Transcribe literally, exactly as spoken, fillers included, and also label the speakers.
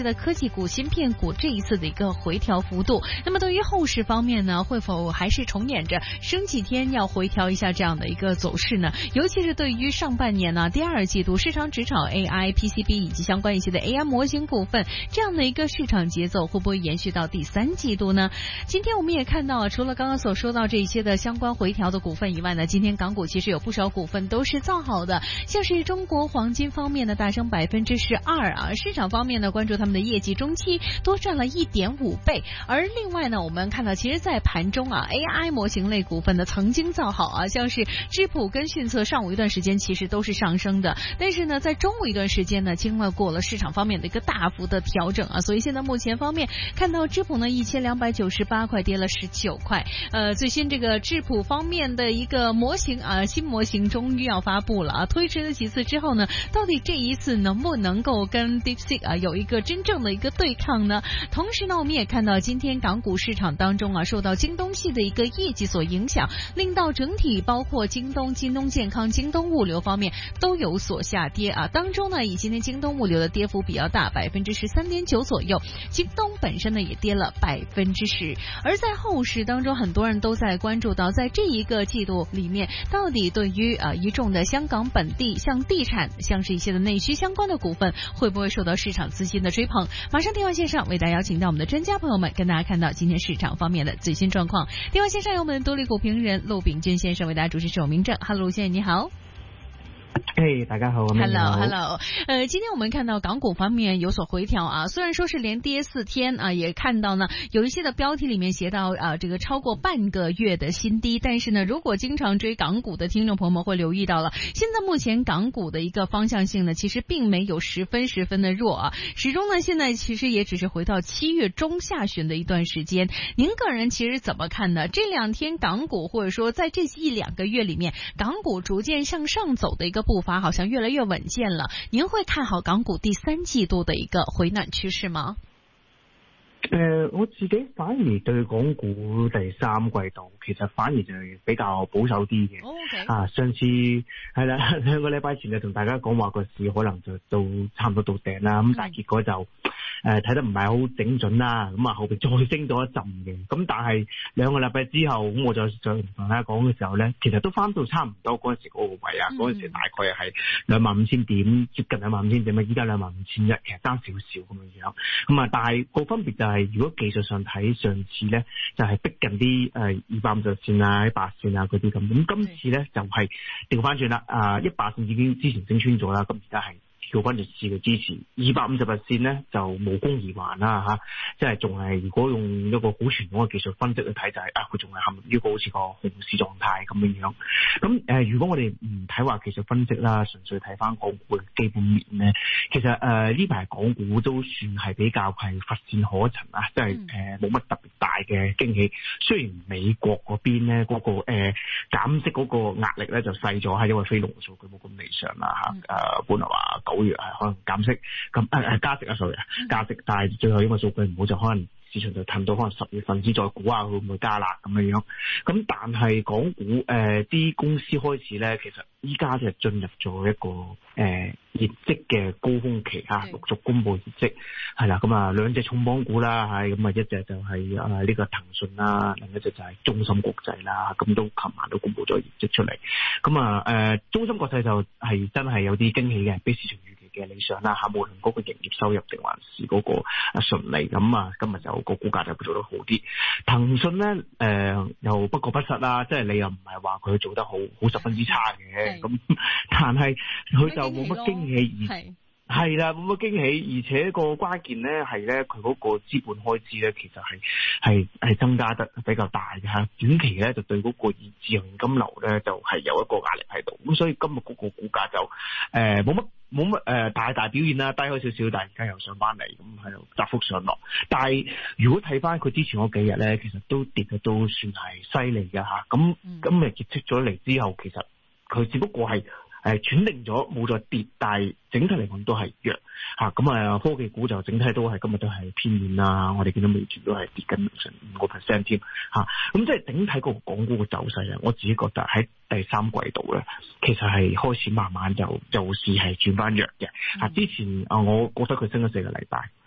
Speaker 1: 些的科技股、芯片股这一次的一个回调幅度。那么对于后市方面呢，会否还是重演着升几天要回调一下这样的一个走势呢？尤其是对于上半年呢，第二季度市场只炒 A I、P C B 以及相关一些的 A I 模型股份，这样的一个市场节奏会不会延续到第三季度呢？今天我们也看到，除了刚刚所说到这些的相关回调的股份以外呢，今天港股其实有不少股份都是造好的，像是中国黄金方面呢大升百分之十二啊，市场方面呢关注他们的业绩中期多赚了一点五倍，而另外呢，我们看到其实在盘中啊 A I 模型类股份呢曾经造好啊，像是智谱跟迅策上午一段时间其实都是上升的，但是呢在中午一段时间呢经历过了市场方面的一个大幅的调整啊，所以现在目前方面看到智谱呢一千两百九十八块跌了十九块，呃最新这个智谱方面的一个模型啊新模型终于要发布了啊，推迟了几次之后呢，到底这一次能不能够跟 DeepSeek 啊有一个真正的一个对抗呢？同时呢，我们也看到今天港股市场当中啊，受到京东系的一个业绩所影响，令到整体包括京东、京东健康、京东物流方面都有所下跌啊。当中呢，以今天京东物流的跌幅比较大，百分之十三点九左右，京东本身呢也跌了百分之十。而在后市当中，很多人都在关注到，在这一个季度里面，到底对于呃一众的香港本地像地产、像是一些的内需相关的股份，会不会受到市场资金的追捧？马上电话线上为大家邀请到我们的专家朋友们，跟大家看到今天市场方面的最新状况。电话线上有我们独立股评人陆炳军先生为大家主持这种名正。Hello， 先生你好。
Speaker 2: 嘿、hey, 大家好
Speaker 1: Hello Hello 呃，今天我们看到港股方面有所回调啊，虽然说是连跌四天啊，也看到呢有一些的标题里面写到啊这个超过半个月的新低，但是呢如果经常追港股的听众朋友们会留意到了，现在目前港股的一个方向性呢其实并没有十分十分的弱啊，始终呢现在其实也只是回到七月中下旬的一段时间。您个人其实怎么看呢？这两天港股或者说在这一两个月里面，港股逐渐向上走的一个步伐好像越来越稳健了，您会看好港股第三季度的一个回暖趨勢嗎？
Speaker 2: 誒、呃，我自己反而對港股第三季度其實反而就係比較保守啲嘅。
Speaker 1: Oh, okay.
Speaker 2: 啊，上次係啦，兩個禮拜前就同大家講話個市可能就到差唔多到頂啦，咁但係結果就誒睇、呃、得唔係好整準啦，咁啊後邊再升咗一陣嘅，咁但係兩個禮拜之後，咁我就再同大家講嘅時候咧，其實都翻到差唔多嗰陣時嗰個位啊，嗰陣、mm. 時大概係兩萬五千點，接近兩萬五千點啊，依家兩萬五千一，其實爭少少咁樣樣，咁啊，但係個分別就係、是、如果技術上睇，上次咧就係、是、逼近啲誒二百五十線啊、一百線啊嗰啲咁，咁今次咧就係調翻轉啦，啊一百線已經之前升穿咗啦，咁而家係調翻就試嘅支持，二百五十日線咧就無功而還啦嚇，即係仲係如果用一個好傳統嘅技術分析去睇就係、是、啊佢仲係陷入呢個好似個熊市狀態咁樣樣。咁誒、呃、如果我哋唔睇話技術分析啦，純粹睇翻港股嘅基本面咧，其實誒呢排港股都算係比較係乏善可陳啊，即係誒冇乜特別大嘅驚喜。雖然美國嗰邊咧嗰、那個誒、呃、減息嗰個壓力咧就細咗，係因為非農數據冇咁理想啦嚇。誒、呃、本來話九月係可能減息，咁誒誒加息啊 sorry 加息，但係最後因為數據唔好就可能市場就褪到可能十月份先再估下會唔會加辣咁樣樣。咁但係港股誒啲、呃、公司開始咧，其實依家就進入咗一個誒、呃、業績嘅高峰期嚇，陸續公布業績係啦。咁啊兩隻重磅股啦，係咁啊一隻就係啊呢個騰訊啦，另一隻就係中芯國際啦。咁都琴晚都公布咗業績出嚟。咁啊誒中芯國際就係真係有啲驚喜嘅，比市場預期嘅理想啦嚇，無論嗰個營業收入定還是嗰個啊順利，咁啊今日就個股價就會做得好啲。騰訊咧誒、呃、又不過不失啦，即係你又唔係話佢做得好好十分之差嘅，咁但係佢就冇乜驚喜而係啦，冇乜驚喜，而且個關鍵咧係咧佢嗰個資本開支咧其實係係係增加得比較大嘅嚇，短期咧就對嗰個自由現金流咧就係、是、有一個壓力喺度，咁所以今日嗰個股價就誒冇乜。冇乜誒大大表現啦，低開少少，但係而家又上翻嚟，咁喺度窄幅上落。但係如果睇翻佢之前嗰幾日咧，其實都跌嘅都算係犀利嘅嚇。咁今日結束咗嚟之後，其實佢只不過係誒轉定咗，冇再跌，但係整體嚟講都係弱嚇。咁啊科技股就整體都係今日都係偏軟啦。我哋見到美團都係跌緊成五個 percent 添嚇。咁即係整體個港股嘅走勢咧，我自己覺得喺第三季度咧，其實係開始慢慢就就市係轉翻弱嘅。啊，之前啊，我覺得佢升咗四個禮拜，